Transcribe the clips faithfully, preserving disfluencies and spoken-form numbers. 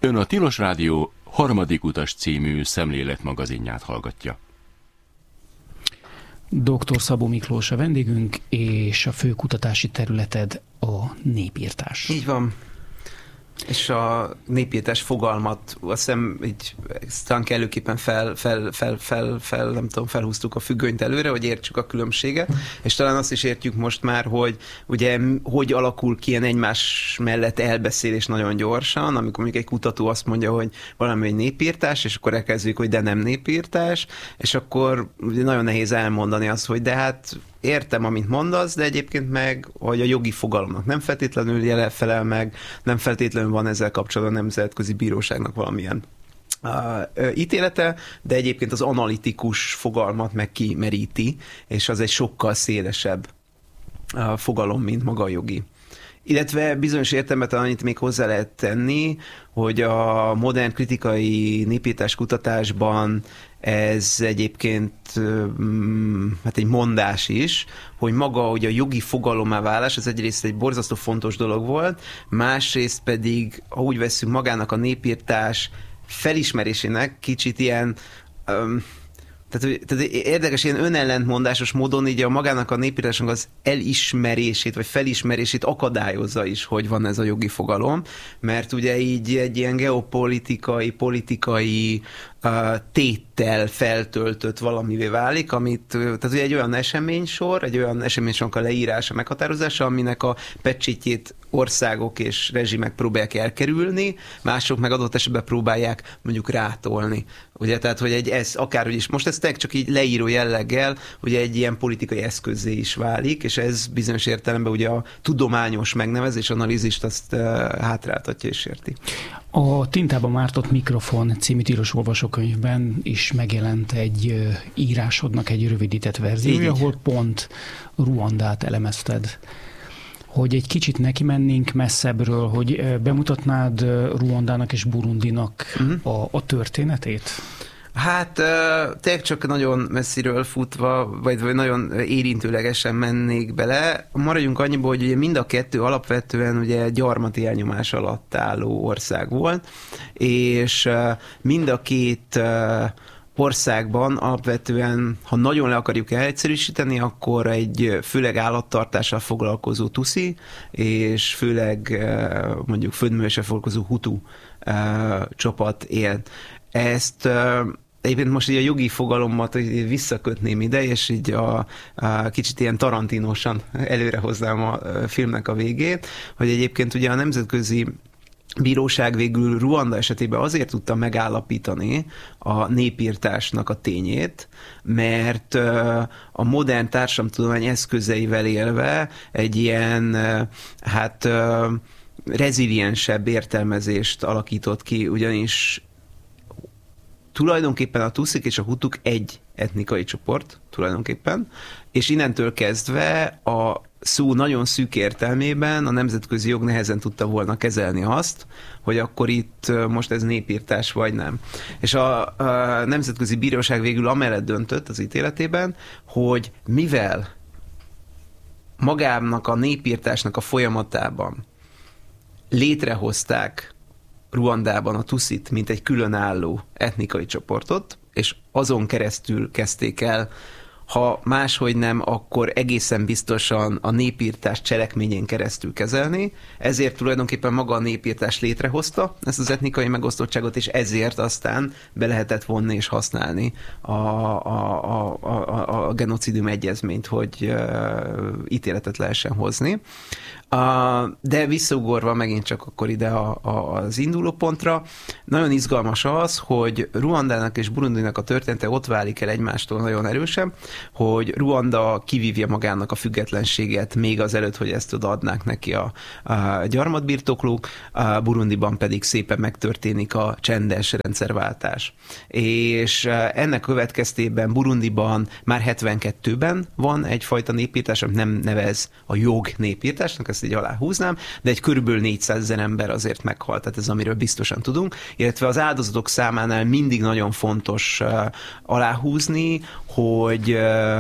Ön a Tilos Rádió Harmadik Utas című szemléletmagazinját hallgatja. doktor Szabó Miklós a vendégünk, és a fő kutatási területed a népírtás. Így van. És a népírtás fogalmat azt hiszem így talán kellőképpen fel, fel, fel, fel, fel, nem tudom, felhúztuk a függönyt előre, hogy értsük a különbséget, és talán azt is értjük most már, hogy ugye hogy alakul ki ilyen egymás mellett elbeszélés nagyon gyorsan, amikor mondjuk egy kutató azt mondja, hogy valami egy népírtás, és akkor elkezdjük, hogy de nem népírtás, és akkor nagyon nehéz elmondani azt, hogy de hát értem, amit mondasz, de egyébként meg, hogy a jogi fogalomnak nem feltétlenül jele felel meg, nem feltétlenül van ezzel kapcsolatban a Nemzetközi Bíróságnak valamilyen uh, ítélete, de egyébként az analitikus fogalmat meg kimeríti, és az egy sokkal szélesebb uh, fogalom, mint maga a jogi. Illetve bizonyos értelmet annyit még hozzá lehet tenni, hogy a modern kritikai népírtás kutatásban ez egyébként hát egy mondás is, hogy maga hogy a jogi fogalommá válás, ez egyrészt egy borzasztó fontos dolog volt, másrészt pedig, ha úgy veszünk magának a népírtás felismerésének kicsit ilyen... Um, Tehát, tehát érdekes, ilyen önellentmondásos módon így a magának a népírtásnak az elismerését, vagy felismerését akadályozza is, hogy van ez a jogi fogalom, mert ugye így egy ilyen geopolitikai, politikai uh, téttel feltöltött valamivé válik, amit, tehát ugye egy olyan eseménysor, egy olyan eseménysornak a leírása, meghatározása, aminek a pecsítjét országok és rezsimek próbálják elkerülni, mások meg adott esetben próbálják mondjuk rátolni. Ugye, tehát, hogy egy ez, akárhogy is, most ez csak így leíró jelleggel, ugye egy ilyen politikai eszközzé is válik, és ez bizonyos értelemben ugye a tudományos megnevezés, analízist azt uh, hátráltatja és érti. A Tintában mártott mikrofon című tilos olvasókönyvben is megjelent egy uh, írásodnak egy rövidített verziója, ahol pont Ruandát elemezted. Hogy egy kicsit neki mennénk messzebbről, hogy bemutatnád Ruandának és Burundinak uh-huh. a, a történetét? Hát tényleg csak nagyon messziről futva, vagy, vagy nagyon érintőlegesen mennék bele. Maradjunk annyiból, hogy ugye mind a kettő alapvetően ugye gyarmati elnyomás alatt álló ország volt, és mind a két országban alapvetően, ha nagyon le akarjuk elegyszerűsíteni, akkor egy főleg állattartással foglalkozó tuszi, és főleg mondjuk földműveléssel foglalkozó hutu csapat élt. Ezt egyébként most így a jogi fogalomat visszakötném ide, és így a, a kicsit ilyen tarantinosan előrehoznám a filmnek a végét, hogy egyébként ugye a Nemzetközi Bíróság végül Ruanda esetében azért tudta megállapítani a népírtásnak a tényét, mert a modern társadalomtudomány eszközeivel élve egy ilyen, hát reziliensebb értelmezést alakított ki, ugyanis tulajdonképpen a tuszik és a hutuk egy etnikai csoport, tulajdonképpen, és innentől kezdve a szó nagyon szűk értelmében a nemzetközi jog nehezen tudta volna kezelni azt, hogy akkor itt most ez népírtás vagy nem. És a, a Nemzetközi Bíróság végül amellett döntött az ítéletében, hogy mivel magának a népírtásnak a folyamatában létrehozták Ruandában a tuszit, mint egy különálló etnikai csoportot, és azon keresztül kezdték el, ha máshogy nem, akkor egészen biztosan a népírtás cselekményén keresztül kezelni. Ezért tulajdonképpen maga a népírtás létrehozta ezt az etnikai megosztottságot, és ezért aztán be lehetett vonni és használni a, a, a, a, a genocidium egyezményt, hogy uh, ítéletet lehessen hozni. Uh, de visszaugorva megint csak akkor ide a, a, az induló pontra, nagyon izgalmas az, hogy Ruandának és Burundinak a története ott válik el egymástól nagyon erősen, hogy Ruanda kivívja magának a függetlenséget még azelőtt, hogy ezt odaadnák neki a, a gyarmatbirtoklók, a Burundiban pedig szépen megtörténik a csendes rendszerváltás. És ennek következtében Burundiban már hetvenkettőben van egyfajta népírtás, amit nem nevez a jog népírtásnak, ezt így aláhúznám, de egy körülbelül négyszázezer ember azért meghalt, tehát ez amiről biztosan tudunk, illetve az áldozatok számánál mindig nagyon fontos uh, aláhúzni, hogy uh,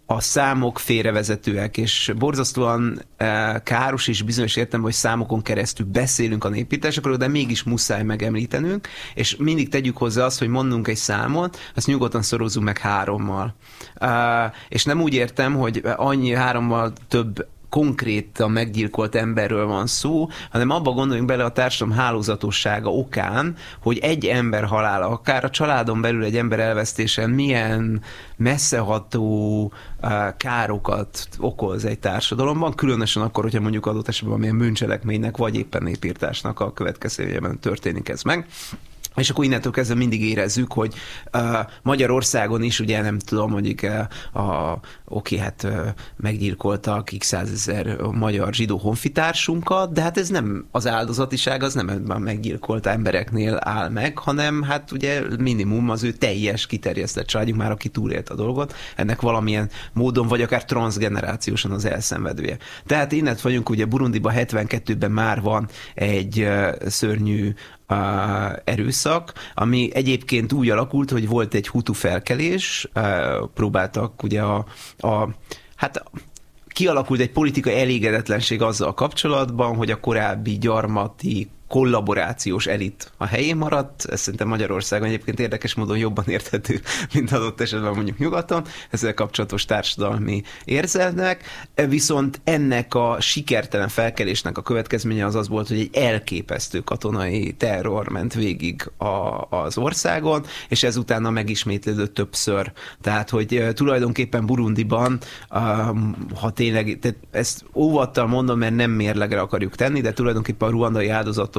a számok félrevezetőek, és borzasztóan káros és bizonyos értelemben, hogy számokon keresztül beszélünk a népírtásokról, de mégis muszáj megemlítenünk, és mindig tegyük hozzá azt, hogy mondunk egy számot, azt nyugodtan szorozzunk meg hárommal. És nem úgy értem, hogy annyi hárommal több konkrétan meggyilkolt emberről van szó, hanem abba gondoljunk bele a társadalom hálózatossága okán, hogy egy ember halála, akár a családon belül egy ember elvesztése milyen messzeható uh, károkat okoz egy társadalomban, különösen akkor, hogyha mondjuk adott esetben valamilyen bűncselekménynek, vagy éppen népírtásnak a következtében történik ez meg. És akkor innentől kezdve mindig érezzük, hogy uh, Magyarországon is, ugye nem tudom, mondjuk uh, a, oké, hát uh, meggyilkoltak x százezer magyar zsidó honfitársunkat, de hát ez nem, az áldozatiság az nem a meggyilkolt embereknél áll meg, hanem hát ugye minimum az ő teljes kiterjesztett családjuk már, aki túlélt a dolgot, ennek valamilyen módon, vagy akár transzgenerációsan az elszenvedője. Tehát innen vagyunk, ugye Burundiban hetvenkettőben már van egy uh, szörnyű Uh, erőszak, ami egyébként úgy alakult, hogy volt egy hutu felkelés, uh, próbáltak ugye a, a hát kialakult egy politikai elégedetlenség azzal kapcsolatban, hogy a korábbi gyarmati kollaborációs elit a helyén maradt, ez szerintem Magyarországon egyébként érdekes módon jobban érthető, mint adott esetben mondjuk nyugaton, ezzel kapcsolatos társadalmi érzelmek, viszont ennek a sikertelen felkelésnek a következménye az az volt, hogy egy elképesztő katonai terror ment végig a, az országon, és ezután megismétlődött többször. Tehát, hogy tulajdonképpen Burundiban, ha tényleg, tehát ezt óvattal mondom, mert nem mérlegre akarjuk tenni, de tulajdonképpen a ruandai áldozatok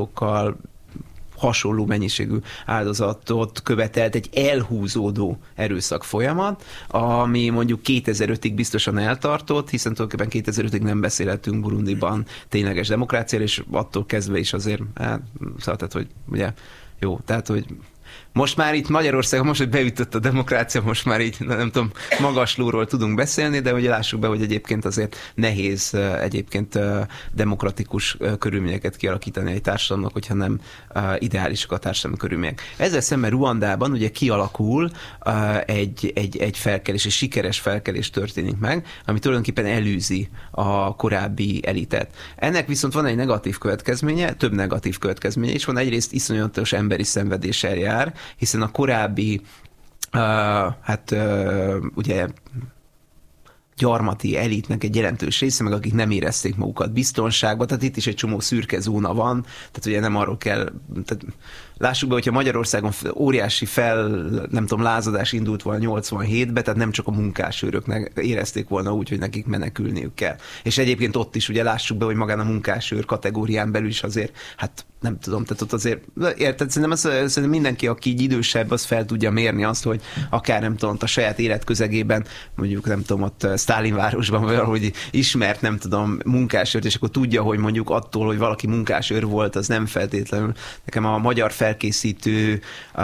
hasonló mennyiségű áldozatot követelt egy elhúzódó erőszak folyamat, ami mondjuk kétezer-ötig biztosan eltartott, hiszen tulajdonképpen kétezer-ötig nem beszélhetünk Burundiban tényleges demokráciáról, és attól kezdve is azért, hát, szóval, tehát, hogy ugye, jó, tehát, hogy most már itt Magyarországon, most, hogy beütött a demokrácia, most már így, nem tudom, magaslóról tudunk beszélni, de ugye lássuk be, hogy egyébként azért nehéz egyébként demokratikus körülményeket kialakítani egy társadalomnak, hogyha nem ideálisak a társadalmi körülmények. Ezzel szemben Ruandában ugye kialakul egy, egy, egy felkelés, egy sikeres felkelés történik meg, ami tulajdonképpen elűzi a korábbi elitet. Ennek viszont van egy negatív következménye, több negatív következménye is van. Egyrészt iszonyatos emberi szenvedéssel jár, hiszen a korábbi uh, hát uh, ugye gyarmati elitnek egy jelentős része, meg akik nem érezték magukat biztonságban, tehát itt is egy csomó szürke zóna van, tehát ugye nem arról kell, tehát lássuk be, hogyha Magyarországon óriási fel, nem tudom, lázadás indult volna nyolcvanhétben, tehát nem csak a munkásőröknek érezték volna úgy, hogy nekik menekülniük kell. És egyébként ott is ugye lássuk be, hogy magán a munkásőr kategórián belül is azért, hát nem tudom, tehát ott azért, érted, szerintem, az, szerintem mindenki, aki így idősebb, az fel tudja mérni azt, hogy akár nem tudom, a saját életközegében, mondjuk nem tudom, ott Sztálinvárosban valahogy ismert, nem tudom, munkásőrt, és akkor tudja, hogy mondjuk attól, hogy valaki munkásőr volt, az nem feltétlenül. Nekem a magyar felkészítő a,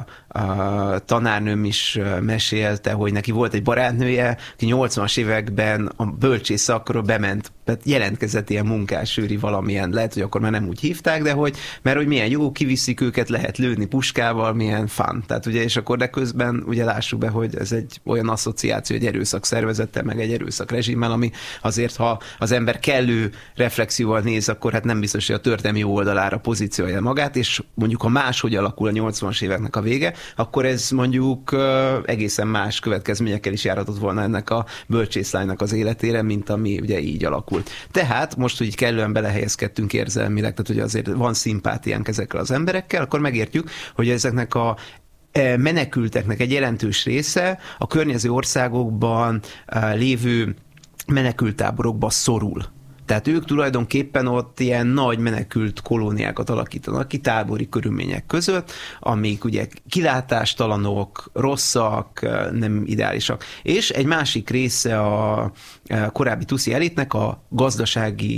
a tanárnőm is mesélte, hogy neki volt egy barátnője, aki nyolcvanas években a bölcsész szakról bement, jelentkezett ilyen munkásőri valamilyen, lehet, hogy akkor már nem úgy hívták, de hogy, mert hogy milyen jó, kiviszik őket, lehet lőni puskával, milyen fun. Tehát ugye, és akkor de közben ugye lássuk be, hogy ez egy olyan asszociáció, egy erőszak szervezettel, meg egy erőszak rezsimmel, ami azért, ha az ember kellő reflexióval néz, akkor hát nem biztos, hogy a történelmi oldalára pozíciója magát, és mondjuk ha máshogy alakul a nyolcvanas éveknek a vége, akkor ez mondjuk uh, egészen más következményekkel is járhatott volna ennek a bölcsészlánynak az életére, mint ami ugye így alakult. Tehát most, hogy kellően belehelyezkedtünk érzelmileg, tehát hogy azért van szimpátiánk ezekkel az emberekkel, akkor megértjük, hogy ezeknek a menekülteknek egy jelentős része a környező országokban lévő menekültáborokba szorul. Tehát ők tulajdonképpen ott ilyen nagy menekült kolóniákat alakítanak ki tábori körülmények között, amik ugye kilátástalanok, rosszak, nem ideálisak. És egy másik része a korábbi tuszi elitnek a gazdasági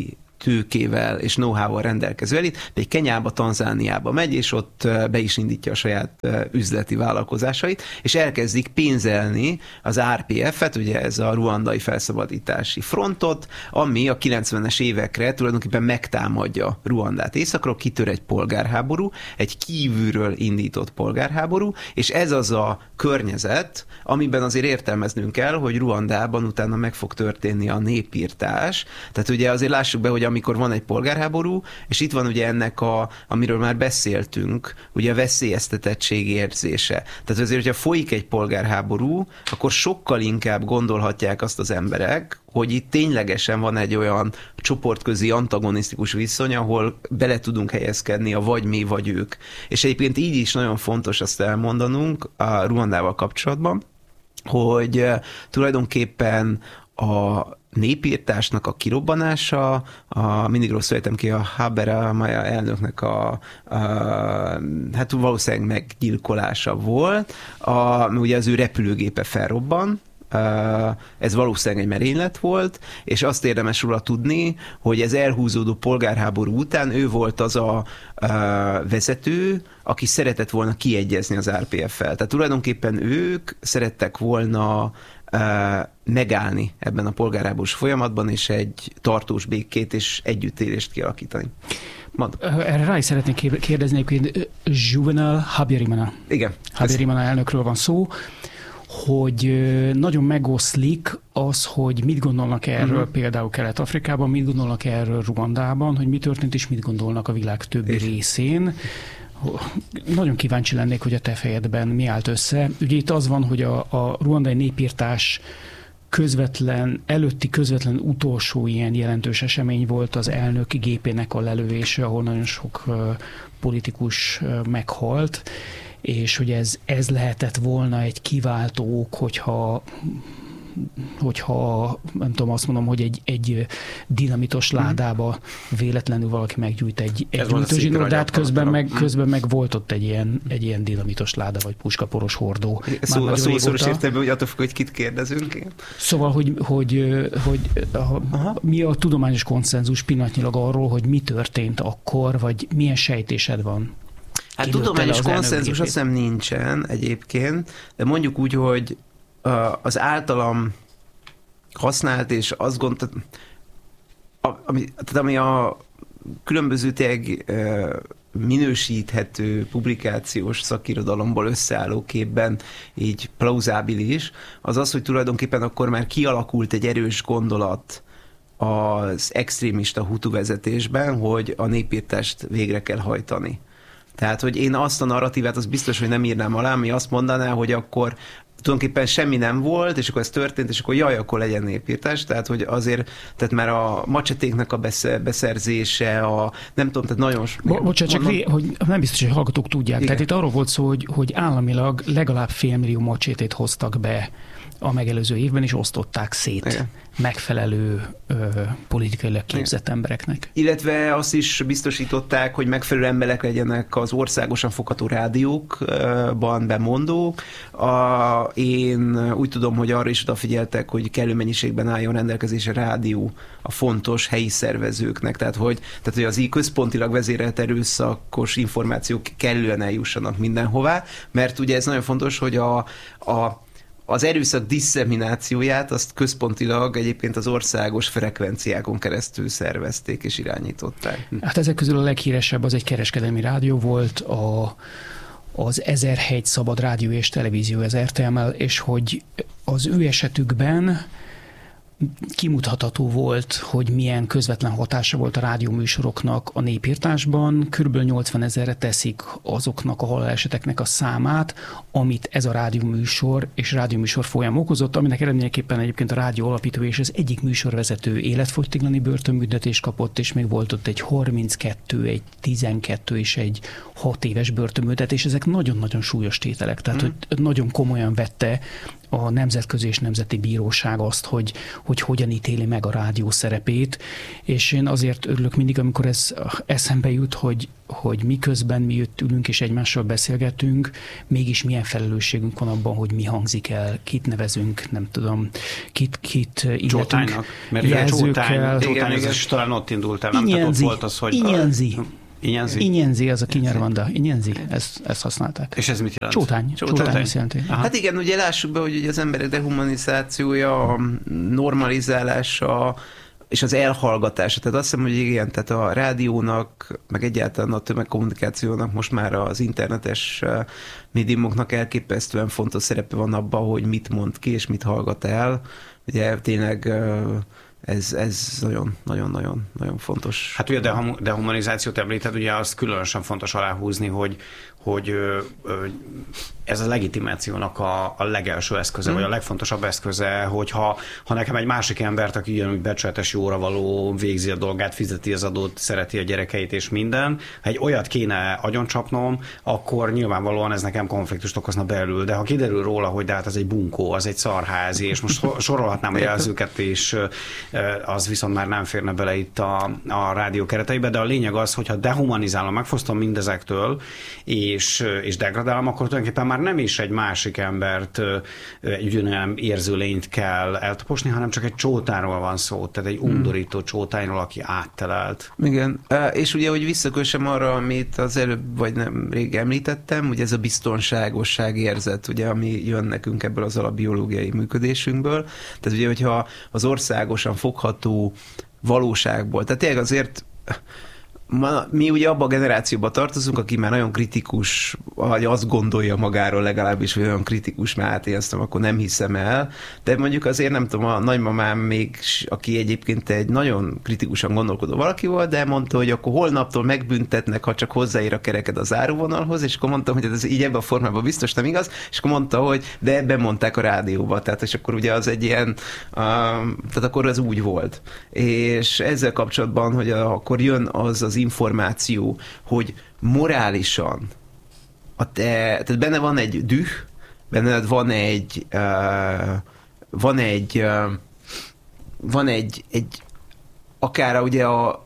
tőkével és know-how-val rendelkező elit, de egy Kenyába, Tanzániába megy, és ott be is indítja a saját üzleti vállalkozásait, és elkezdik pénzelni az er pé ef-et, ugye ez a ruandai felszabadítási frontot, ami a kilencvenes évekre tulajdonképpen megtámadja Ruandát északról, kitör egy polgárháború, egy kívülről indított polgárháború, és ez az a környezet, amiben azért értelmeznünk kell, hogy Ruandában utána meg fog történni a népírtás. Tehát ugye azért lássuk be, hogy amikor van egy polgárháború, és itt van ugye ennek a, amiről már beszéltünk, ugye a veszélyeztetettség érzése. Tehát azért, hogyha folyik egy polgárháború, akkor sokkal inkább gondolhatják azt az emberek, hogy itt ténylegesen van egy olyan csoportközi antagonisztikus viszony, ahol bele tudunk helyezkedni a vagy mi, vagy ők. És egyébként így is nagyon fontos azt elmondanunk a Ruandával kapcsolatban, hogy tulajdonképpen a népírtásnak a kirobbanása, a, mindig rosszul ejtem ki, a Haberamaya elnöknek a, a hát valószínűleg meggyilkolása volt, a, ugye az ő repülőgépe felrobban, ez valószínűleg egy merénylet volt, és azt érdemes róla tudni, hogy ez elhúzódó polgárháború után ő volt az a, a vezető, aki szeretett volna kiegyezni az er pé ef-fel. Tehát tulajdonképpen ők szerettek volna megállni ebben a polgárháborús folyamatban, és egy tartós békét és együttélést kialakítani. Mond. Erre rá is szeretnék kérdezni, hogy Juvenal Habyarimana. Igen. Habyarimana elnökről van szó, hogy nagyon megoszlik az, hogy mit gondolnak erről uh-huh. például Kelet-Afrikában, mit gondolnak erről Ruandában, hogy mi történt és mit gondolnak a világ többi és részén. Nagyon kíváncsi lennék, hogy a te fejedben mi állt össze. Ugye itt az van, hogy a, a ruandai népírtás közvetlen, előtti közvetlen utolsó ilyen jelentős esemény volt az elnök gépének a lelövése, ahol nagyon sok uh, politikus uh, meghalt, és hogy ez, ez lehetett volna egy kiváltó ok, hogyha, hogyha nem tudom, azt mondom, hogy egy, egy dinamitos ládába véletlenül valaki meggyújt egy, egy gyújtózsinót, de hát közben meg, közben meg volt ott egy ilyen, egy ilyen dinamitos láda, vagy puskaporos hordó. Szó, a szószoros értelemben, hogy attól függ, hogy kit kérdezünk. Igen. Szóval, hogy, hogy, hogy a, mi a tudományos konszenzus pillanatnyilag arról, hogy mi történt akkor, vagy milyen sejtésed van? Hát tudományos konszenzus azt hiszem nincsen egyébként, de mondjuk úgy, hogy az általam használt, és azt gondolom, ami, tehát ami a különböző tényleg minősíthető publikációs szakirodalomból összeálló képben így plauzábilis, az az, hogy tulajdonképpen akkor már kialakult egy erős gondolat az extrémista hutu vezetésben, hogy a népírtást végre kell hajtani. Tehát, hogy én azt a narratívát, az biztos, hogy nem írnám alá, ami azt mondaná, hogy akkor tulajdonképpen semmi nem volt, és akkor ez történt, és akkor jaj, akkor legyen népírtás. Tehát, hogy azért, tehát már a macsetéknak a beszerzése, a nem tudom, tehát nagyon... Bo- bocsánat, csak ré, hogy nem biztos, hogy hallgatók tudják. Igen. Tehát itt arról volt szó, hogy, hogy államilag legalább félmillió macsétét hoztak be a megelőző évben, és osztották szét. Igen. Megfelelő ö, politikailag képzett Igen. embereknek. Illetve azt is biztosították, hogy megfelelő emberek legyenek az országosan fogható rádiókban bemondók. A, én úgy tudom, hogy arra is odafigyeltek, hogy kellő mennyiségben álljon rendelkezésre rádió a fontos helyi szervezőknek. Tehát, hogy, tehát, hogy az így központilag vezérelt erőszakos információk kellően eljussanak mindenhová, mert ugye ez nagyon fontos, hogy a, a az erőszak disszeminációját azt központilag egyébként az országos frekvenciákon keresztül szervezték és irányították. Hát ezek közül a leghíresebb az egy kereskedelmi rádió volt, a, az ezerhegy Szabad Rádió és Televízió, az er té em el, és hogy az ő esetükben kimutatható volt, hogy milyen közvetlen hatása volt a rádióműsoroknak a népírtásban. Körülbelül nyolcvan ezerre teszik azoknak a haláleseteknek a számát, amit ez a rádióműsor és rádióműsor folyam okozott, aminek eredményeképpen egyébként a rádió alapító és az egyik műsorvezető életfogytiglani börtönbüntetést kapott, és még volt ott egy harminckettő, egy tizenkettő és egy hat éves börtönbüntetés. Ezek nagyon-nagyon súlyos tételek, tehát mm. hogy nagyon komolyan vette a nemzetközi és nemzeti bíróság azt, hogy, hogy hogyan ítéli meg a rádió szerepét, és én azért örülök mindig, amikor ez eszembe jut, hogy, hogy miközben mi itt ülünk és egymással beszélgetünk, mégis milyen felelősségünk van abban, hogy mi hangzik el, kit nevezünk, nem tudom, kit, kit illetünk. Csótánynak, mert ugye csótány, csótány ez is talán ott indult el, nem? Tehát ott volt az, hogy... Inyenzi. Inyenzi? Inyenzi, az a kinyarvanda. Inyenzi, ezt, ezt használták. És ez mit jelent? Csótány. Csótány, Csótány ezt jelenti. Aha. Hát igen, ugye lássuk be, hogy ugye az emberek dehumanizációja, a normalizálása, és az elhallgatása. Tehát azt hiszem, hogy igen, tehát a rádiónak, meg egyáltalán a tömegkommunikációnak most már az internetes médiumoknak elképesztően fontos szerepe van abban, hogy mit mond ki, és mit hallgat el. Ugye tényleg ez, ez nagyon, nagyon, nagyon, nagyon fontos. Hát ugye a dehumanizációt említed, ugye azt különösen fontos aláhúzni, hogy, hogy ez a legitimációnak a, a legelső eszköze, mm. vagy a legfontosabb eszköze, hogyha ha nekem egy másik embert, aki ugyanúgy becsületes, jóra való, végzi a dolgát, fizeti az adót, szereti a gyerekeit és minden, ha egy olyat kéne agyoncsapnom, akkor nyilvánvalóan ez nekem konfliktust okozna belül, de ha kiderül róla, hogy de hát ez egy bunkó, az egy szarházi, és most sorolhatnám a jelzőket, és az viszont már nem férne bele itt a, a rádió kereteibe, de a lényeg az, hogyha dehumanizálom, megfosztom mindezektől, és, és degradálom, akkor tulajdonképpen már nem is egy másik embert, egy ugyanolyan érző lényt kell eltaposni, hanem csak egy csótányról van szó, tehát egy undorító csótányról, aki áttelelt. Igen, és ugye, hogy visszakössem arra, amit az előbb, vagy nem rég említettem, ugye ez a biztonságosság érzet, ugye, ami jön nekünk ebből az alapbiológiai működésünkből. Tehát ugye, hogyha az országosan fogható valóságból, tehát tényleg azért Ma, mi ugye abban a generációban tartozunk, aki már nagyon kritikus, vagy azt gondolja magáról legalábbis, hogy olyan kritikus, mert átélztem, akkor nem hiszem el. De mondjuk azért nem tudom, a nagymamám még, aki egyébként egy nagyon kritikusan gondolkodó valaki volt, de mondta, hogy akkor holnaptól megbüntetnek, ha csak hozzáér a kereked az áruvonalhoz, és akkor mondtam, hogy ez így ebben a formában biztos nem igaz, és akkor mondta, hogy de ebben mondták a rádióba, tehát és akkor ugye az egy ilyen, uh, tehát akkor az úgy volt. És ezzel kapcsolatban, hogy a, akkor jön az az információ, hogy morálisan a te, tehát benne van egy düh, benned van egy uh, van egy uh, van egy, egy akár ugye a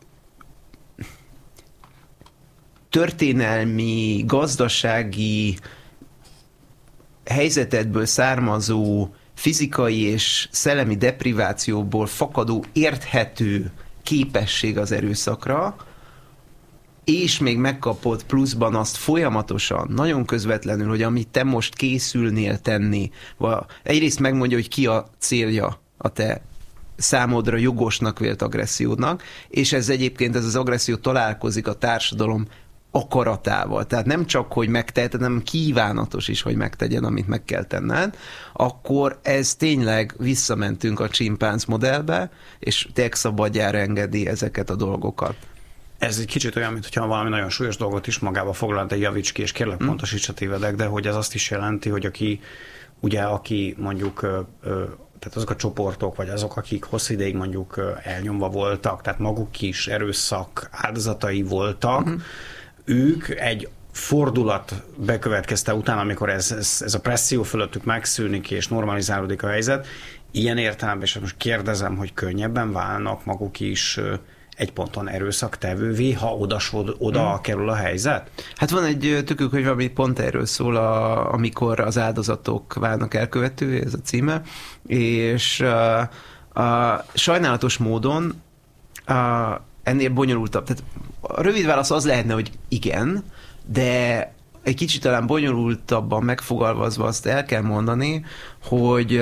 történelmi, gazdasági helyzetedből származó fizikai és szellemi deprivációból fakadó érthető képesség az erőszakra, és még megkapod pluszban azt folyamatosan, nagyon közvetlenül, hogy amit te most készülnél tenni, egyrészt megmondja, hogy ki a célja a te számodra jogosnak vélt agressziódnak, és ez egyébként ez az agresszió találkozik a társadalom akaratával. Tehát nem csak, hogy megteheted, hanem kívánatos is, hogy megtegyen, amit meg kell tenned, akkor ez tényleg visszamentünk a csimpánz modellbe, és tényleg szabadjára engedi ezeket a dolgokat. Ez egy kicsit olyan, mintha valami nagyon súlyos dolgot is magába foglal, de javíts ki, és kérlek pontosíts, ha tévedek, de hogy ez azt is jelenti, hogy aki, ugye, aki mondjuk, tehát azok a csoportok, vagy azok, akik hosszú ideig mondjuk elnyomva voltak, tehát maguk is erőszak áldozatai voltak, uh-huh. ők egy fordulat bekövetkezte után, amikor ez, ez, ez a presszió fölöttük megszűnik, és normalizálódik a helyzet, ilyen értelemben, és most kérdezem, hogy könnyebben válnak maguk is egy ponton erőszaktevővé, ha odasod, oda hmm. kerül a helyzet? Hát van egy tükörkönyv, ami pont erről szól, a, amikor az áldozatok válnak elkövetővé, ez a címe, és a, a, sajnálatos módon a, ennél bonyolultabb. Tehát a rövid válasz az lehetne, hogy igen, de egy kicsit talán bonyolultabban megfogalmazva azt el kell mondani, hogy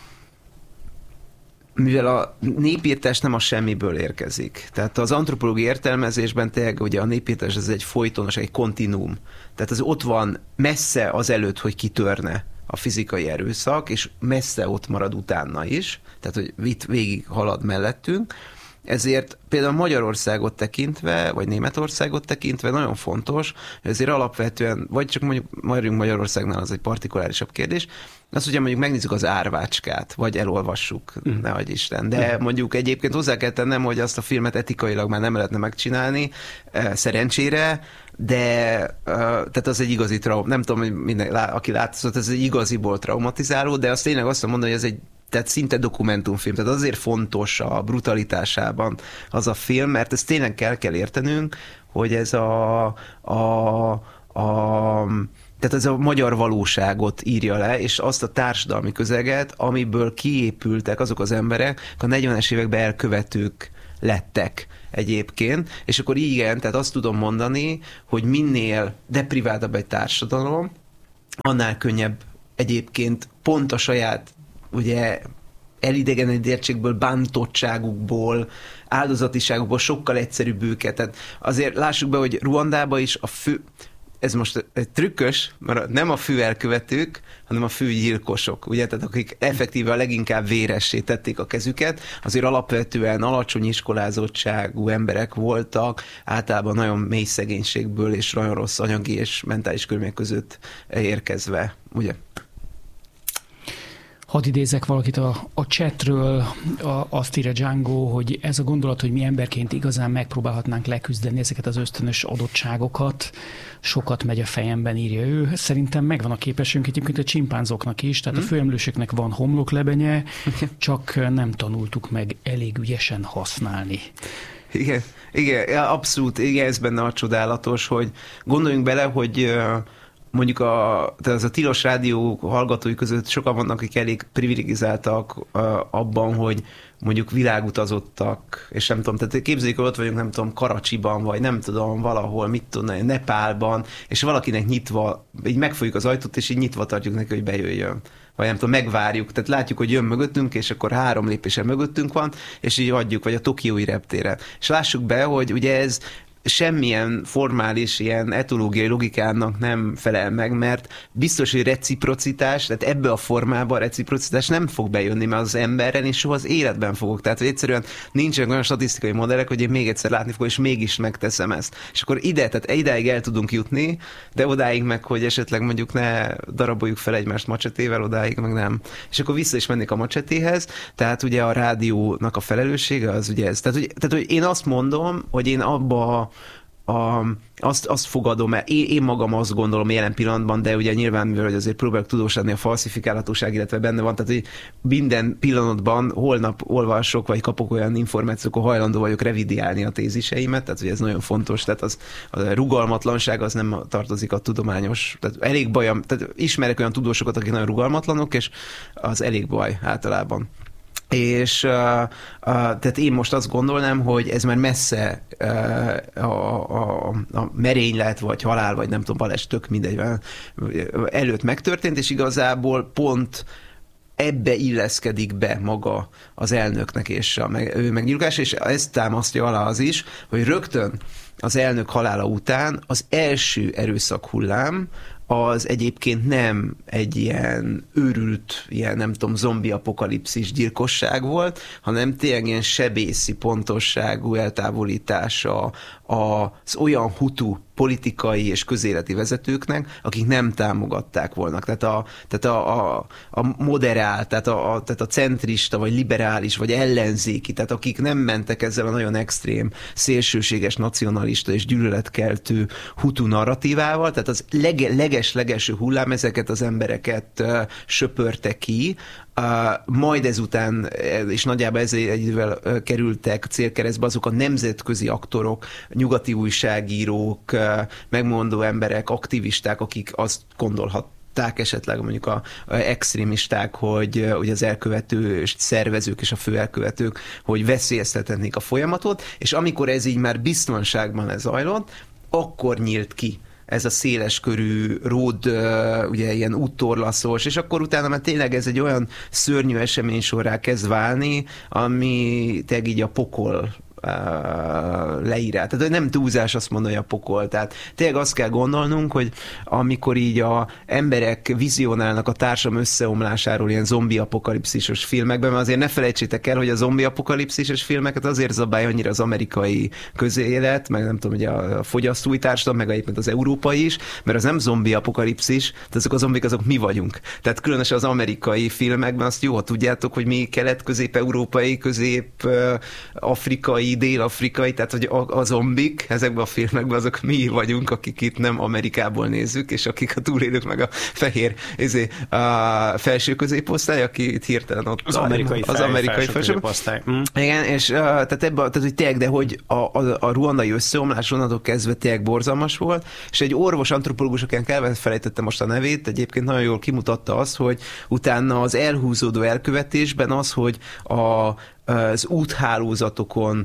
mivel a népírtás nem a semmiből érkezik. Tehát az antropológiai értelmezésben tényleg ugye a népírtás ez egy folytonos, egy kontinuum. Tehát az ott van messze az előtt, hogy kitörne a fizikai erőszak, és messze ott marad utána is, tehát hogy itt végig halad mellettünk, ezért például Magyarországot tekintve, vagy Németországot tekintve nagyon fontos, hogy azért alapvetően, vagy csak mondjuk maradjunk Magyarországnál, az egy partikulárisabb kérdés, azt ugye mondjuk megnézzük az Árvácskát, vagy elolvassuk, mm. nehogy Isten. De mm. mondjuk egyébként hozzá kell tennem, hogy azt a filmet etikailag már nem lehetne megcsinálni, szerencsére, de uh, tehát az egy igazi traum, nem tudom, hogy minden, aki látszott, ez egy igaziból traumatizáló, de azt tényleg azt mondom, hogy ez egy tehát szinte dokumentumfilm, tehát azért fontos a brutalitásában az a film, mert ezt tényleg kell kell értenünk, hogy ez a, a, a tehát ez a magyar valóságot írja le, és azt a társadalmi közeget, amiből kiépültek azok az emberek, a negyvenes években elkövetők lettek egyébként, és akkor igen, tehát azt tudom mondani, hogy minél depriváltabb egy társadalom, annál könnyebb egyébként pont a saját ugye elidegenedettségből, bántottságukból, áldozatiságukból sokkal egyszerűbb őket. Tehát azért lássuk be, hogy Ruandában is a fő, ez most egy trükkös, mert nem a fő elkövetők, hanem a fő gyilkosok, ugye, tehát akik effektíve a leginkább véressé tették a kezüket, azért alapvetően alacsony iskolázottságú emberek voltak, általában nagyon mély szegénységből és nagyon rossz anyagi és mentális körülmények között érkezve, ugye? Hadd idézek valakit a, a chatről, a, azt írja Django, hogy ez a gondolat, hogy mi emberként igazán megpróbálhatnánk leküzdeni ezeket az ösztönös adottságokat, sokat megy a fejemben, írja ő. Szerintem megvan a képességünk egyébként a csimpánzoknak is, tehát hmm. a főemlősöknek van homloklebenye, csak nem tanultuk meg elég ügyesen használni. Igen, igen, abszolút, igen, ez benne a csodálatos, hogy gondoljunk bele, hogy mondjuk a, tehát az a tilos rádió hallgatói között sokan vannak, akik elég privilegizáltak uh, abban, hogy mondjuk világutazottak, és nem tudom, tehát képzeljük, hogy ott vagyunk, nem tudom, Karacsiban, vagy nem tudom, valahol, mit tudom, Nepálban, és valakinek nyitva, így megfogjuk az ajtót, és így nyitva tartjuk neki, hogy bejöjjön. Vagy nem tudom, megvárjuk, tehát látjuk, hogy jön mögöttünk, és akkor három lépésen mögöttünk van, és így adjuk, vagy a tokiói reptéren. És lássuk be, hogy ugye ez semmilyen formális ilyen etológiai logikának nem felel meg, mert biztos, hogy reciprocitás, tehát ebbe a formába a reciprocitás nem fog bejönni, mert az emberren és soha az életben fogok. Tehát, hogy egyszerűen nincsenek olyan statisztikai modellek, hogy én még egyszer látni fogok, és mégis megteszem ezt. És akkor ide, tehát idáig el tudunk jutni, de odáig meg, hogy esetleg mondjuk ne daraboljuk fel egymást macsetével, odáig meg nem. És akkor vissza is mennék a macsetéhez, tehát ugye a rádiónak a felelőssége az ugye ez. Tehát, hogy, tehát, hogy én azt mondom, hogy én abba A, azt, azt fogadom el, én, én magam azt gondolom jelen pillanatban, de ugye nyilván, mivel hogy azért próbálok tudós lenni, a falsifikálhatóság, illetve benne van, tehát hogy minden pillanatban holnap olvasok, vagy kapok olyan információk, hogy hajlandó vagyok revidiálni a téziseimet, tehát hogy ez nagyon fontos, tehát az, a rugalmatlanság az nem tartozik a tudományos, tehát elég bajom, tehát ismerek olyan tudósokat, akik nagyon rugalmatlanok, és az elég baj általában. És uh, uh, tehát én most azt gondolnám, hogy ez már messze uh, a, a, a merénylet, vagy halál, vagy nem tudom, baleset, tök mindegy, előtt megtörtént, és igazából pont ebbe illeszkedik be maga az elnöknek és a meg, ő megnyilvánulás, és ezt támasztja alá az is, hogy rögtön az elnök halála után az első erőszak hullám az egyébként nem egy ilyen őrült, ilyen nem tudom, zombi apokalipszis gyilkosság volt, hanem tényleg ilyen sebészi pontosságú eltávolítása az olyan hutu politikai és közéleti vezetőknek, akik nem támogatták volna. Tehát a, tehát a, a, a moderált, tehát a, a, tehát a centrista, vagy liberális, vagy ellenzéki, tehát akik nem mentek ezzel a nagyon extrém, szélsőséges, nacionalista és gyűlöletkeltő hutu narratívával, tehát az lege, leges-legelső hullám ezeket az embereket uh, söpörte ki, Uh, majd ezután, és nagyjából ezzel egy idővel uh, kerültek célkeresztbe azok a nemzetközi aktorok, nyugati újságírók, uh, megmondó emberek, aktivisták, akik azt gondolhatták esetleg mondjuk a, a extrémisták, hogy uh, ugye az elkövető szervezők és a főelkövetők, hogy veszélyeztetnék a folyamatot, és amikor ez így már biztonságban ez zajlott, akkor nyílt ki ez a széleskörű ród, ugye ilyen úttorlaszos, és akkor utána már tényleg ez egy olyan szörnyű esemény sorrá kezd válni, ami tényleg így a pokol leírás. Tehát nem túlzás azt mondani, hogy a pokol. Tehát tényleg azt kell gondolnunk, hogy amikor így a emberek vizionálnak a társadalom összeomlásáról ilyen zombi apokalipszisos filmekben, mert azért ne felejtsétek el, hogy a zombi apokalipszisos filmeket azért zabálja annyira az amerikai közélet, meg nem tudom, hogy a fogyasztói társadalom, meg egyébként az európai is, mert az nem zombi apokalipszis, tehát azok a zombik, azok mi vagyunk. Tehát különösen az amerikai filmekben azt jó, ha tudjátok, hogy mi kelet-közép-európai, közép-afrikai, dél-afrikai, tehát hogy a, a zombik ezekben a filmekben azok mi vagyunk, akik itt nem Amerikából nézzük, és akik a túlélők meg a fehér ezé, a felső középosztály, aki itt hirtelen ott az amerikai, az fej, amerikai felső felső középosztály. Mm. Igen, és uh, tehát ebben, tehát hogy tényleg, de hogy a, a, a ruandai összeomlás onnantól kezdve tényleg borzalmas volt, és egy orvos antropológus, akik elfelejtettem most a nevét, egyébként nagyon jól kimutatta azt, hogy utána az elhúzódó elkövetésben az, hogy a az úthálózatokon,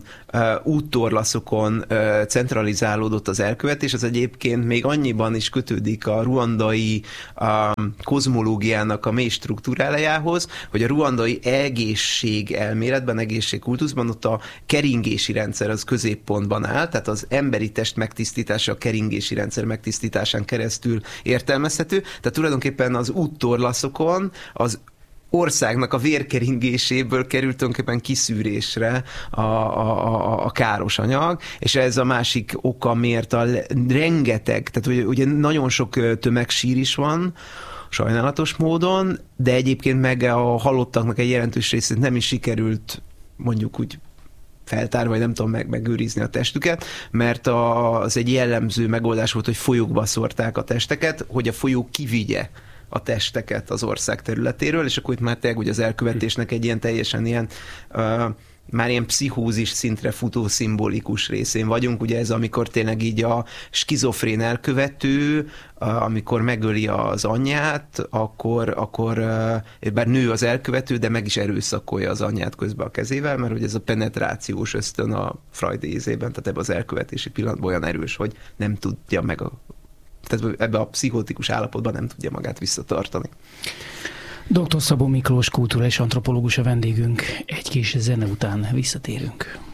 úttorlaszokon centralizálódott az elkövetés, az egyébként még annyiban is kötődik a ruandai kozmológiának a mély struktúrájához, hogy a ruandai egészség elméletben, egészségkultuszban ott a keringési rendszer az középpontban áll, tehát az emberi test megtisztítása a keringési rendszer megtisztításán keresztül értelmezhető, tehát tulajdonképpen az úttorlaszokon az országnak a vérkeringéséből került tulajdonképpen kiszűrésre a, a, a, a káros anyag, és ez a másik oka, miért a rengeteg, tehát ugye, ugye nagyon sok tömegsír is van, sajnálatos módon, de egyébként meg a halottaknak egy jelentős részét nem is sikerült mondjuk úgy feltár, vagy nem tudom meg, megőrizni a testüket, mert az egy jellemző megoldás volt, hogy folyókba szórták a testeket, hogy a folyó kivigye a testeket az ország területéről, és akkor itt már tényleg ugye az elkövetésnek egy ilyen teljesen ilyen uh, már ilyen pszichózis szintre futó szimbolikus részén vagyunk, ugye ez amikor tényleg így a skizofrén elkövető, amikor megöli az anyját, akkor, akkor bár nő az elkövető, de meg is erőszakolja az anyját közben a kezével, mert hogy ez a penetrációs ösztön a Freud ízében, tehát ebben az elkövetési pillanatban olyan erős, hogy nem tudja meg a tehát ebbe a pszichótikus állapotban nem tudja magát visszatartani. doktor Szabó Miklós kulturális antropológus a vendégünk. Egy kis zene után visszatérünk.